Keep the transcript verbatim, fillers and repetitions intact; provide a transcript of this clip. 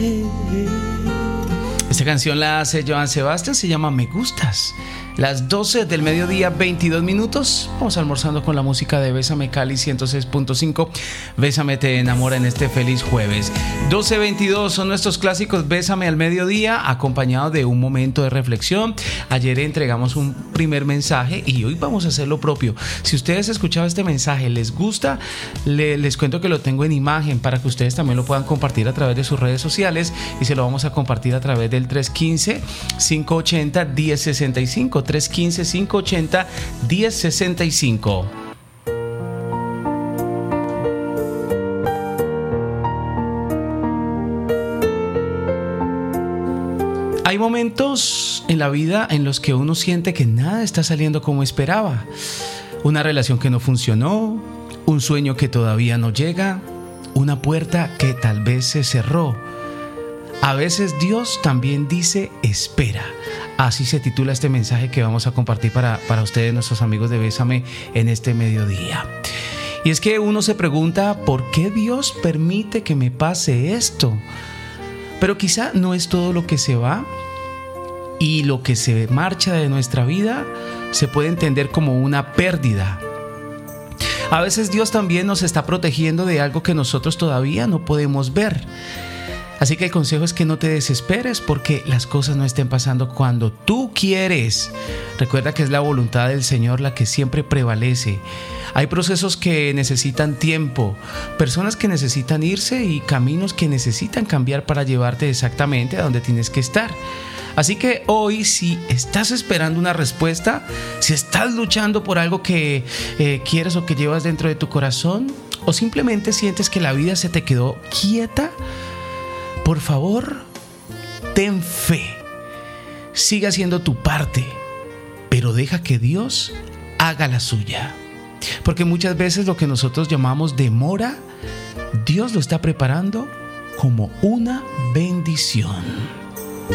Esta canción la hace Joan Sebastián, se llama Me Gustas. Las doce del mediodía, veintidós minutos. Vamos almorzando con la música de Bésame Cali ciento seis punto cinco. Bésame te enamora en este feliz jueves. doce veintidós son nuestros clásicos Bésame al mediodía, acompañado de un momento de reflexión. Ayer entregamos un primer mensaje y hoy vamos a hacer lo propio. Si ustedes escucharon este mensaje, les gusta, le, les cuento que lo tengo en imagen para que ustedes también lo puedan compartir a través de sus redes sociales y se lo vamos a compartir a través del tres uno cinco, cinco ocho cero, uno cero seis cinco. tres uno cinco, cinco ocho cero, uno cero seis cinco. Hay momentos en la vida en los que uno siente que nada está saliendo como esperaba. Una relación que no funcionó, un sueño que todavía no llega, una puerta que tal vez se cerró. A veces Dios también dice espera. Así se titula este mensaje que vamos a compartir para, para ustedes, nuestros amigos de Bésame, en este mediodía. Y es que uno se pregunta, ¿por qué Dios permite que me pase esto? Pero quizá no es todo lo que se va, y lo que se marcha de nuestra vida se puede entender como una pérdida. A veces Dios también nos está protegiendo de algo que nosotros todavía no podemos ver. Así que el consejo es que no te desesperes porque las cosas no estén pasando cuando tú quieres. Recuerda que es la voluntad del Señor la que siempre prevalece. Hay procesos que necesitan tiempo, personas que necesitan irse y caminos que necesitan cambiar para llevarte exactamente a donde tienes que estar. Así que hoy, si estás esperando una respuesta, si estás luchando por algo que eh, quieres o que llevas dentro de tu corazón, o simplemente sientes que la vida se te quedó quieta, por favor, ten fe, sigue haciendo tu parte, pero deja que Dios haga la suya. Porque muchas veces lo que nosotros llamamos demora, Dios lo está preparando como una bendición.